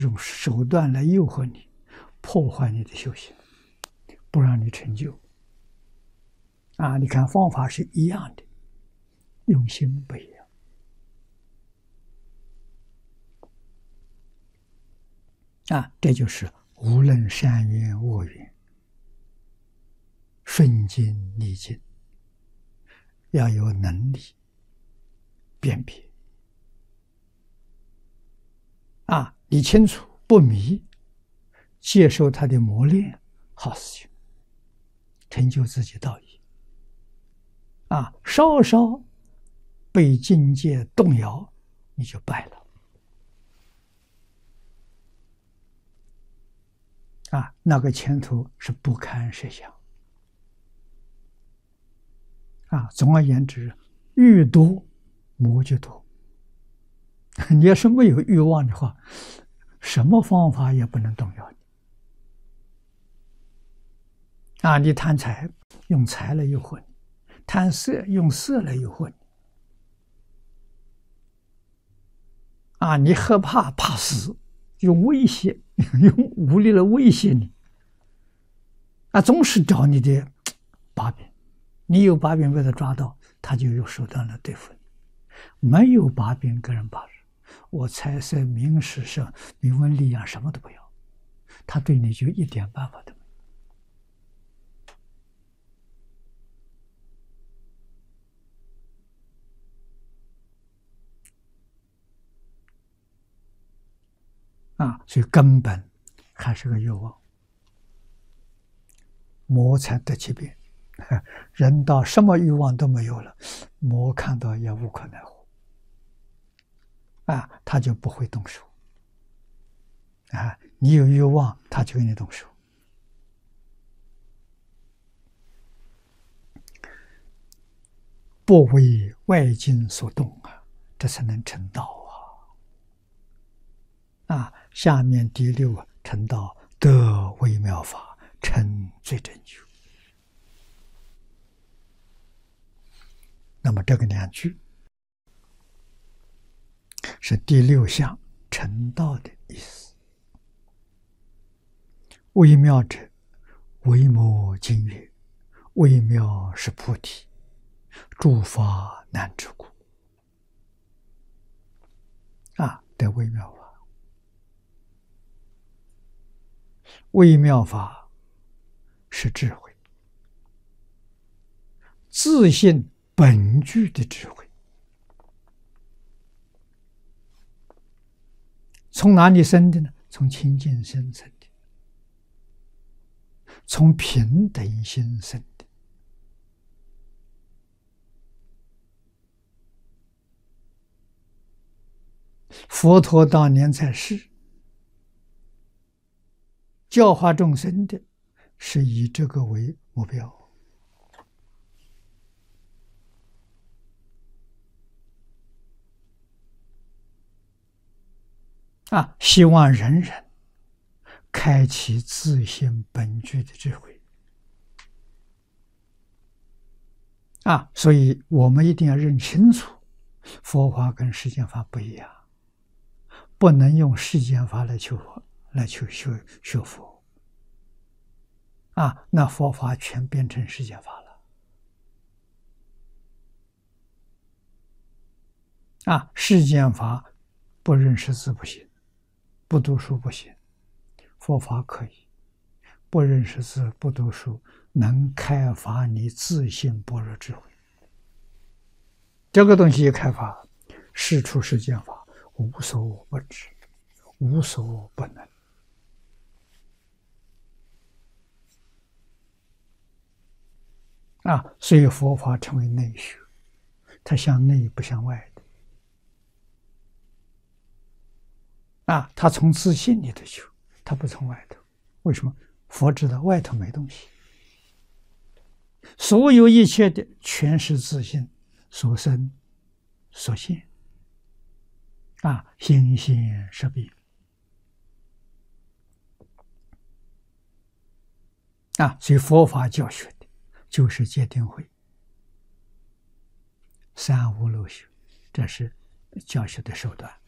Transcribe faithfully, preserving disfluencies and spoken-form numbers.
用手段来诱惑你，破坏你的修行，不让你成就。啊，你看方法是一样的，用心不一样。啊，这就是无论善缘恶缘，顺境逆境，要有能力辨别。啊，你清楚不迷，接受他的磨练，好事情，成就自己道义。啊，稍稍被境界动摇，你就败了。啊，那个前途是不堪设想。啊，总而言之，欲多魔就多。你要是没有欲望的话，什么方法也不能动摇你。啊，你贪财，用财来诱惑你；贪色，用色来诱惑你。啊，你害怕怕死，用威胁，用武力来威胁你。啊，总是找你的把柄，你有把柄被他抓到，他就有手段来对付你；没有把柄，跟人把持，我财色名食声名闻利养什么都不要，他对你就一点办法都没有。啊，所以根本还是个欲望，魔才得其变。人到什么欲望都没有了，魔看到也无可奈何。啊，他就不会动手。啊，你有欲望，他就给你动手。不为外境所动啊，这才能成道啊！啊，下面第六啊，成道得微妙法，成最真觉。那么这个两句是第六项成道的意思。微妙者，微摩经曰：微妙是菩提，诸法难知故。啊，得微妙法。微妙法是智慧，自性本具的智慧。从哪里生的呢？从清净心生的，从平等心生的。佛陀当年在世，教化众生的是以这个为目标。啊，希望人人开启自性本具的智慧。啊，所以我们一定要认清楚，佛法跟世间法不一样，不能用世间法来求佛，来求学学佛。啊，那佛法全变成世间法了。啊，世间法不认识字不行，不读书不行，佛法可以，不认识字不读书，能开发你自性般若智慧。这个东西一开发，事出世间法无所不知，无所不能。啊，所以佛法称为内学，它向内不向外的。啊，他从自信里头求，他不从外头。为什么？佛知道外头没东西，所有一切的全是自信所生所现。啊，心现识变。啊，所以佛法教学的就是戒定慧、三无漏学，这是教学的手段。